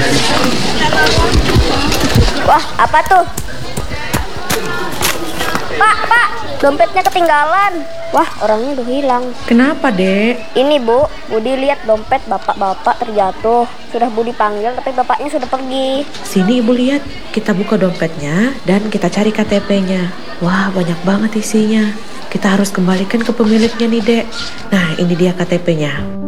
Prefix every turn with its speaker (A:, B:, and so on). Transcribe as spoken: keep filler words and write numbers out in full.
A: Wah, apa tuh? Pak, Pak, dompetnya ketinggalan. Wah, orangnya udah hilang.
B: Kenapa, Dek?
A: Ini, Bu, Budi lihat dompet bapak-bapak terjatuh. Sudah Budi panggil, tapi bapaknya sudah pergi.
B: Sini Ibu lihat, kita buka dompetnya dan kita cari K T P-nya. Wah, banyak banget isinya. Kita harus kembalikan ke pemiliknya nih, Dek. Nah, ini dia K T P-nya.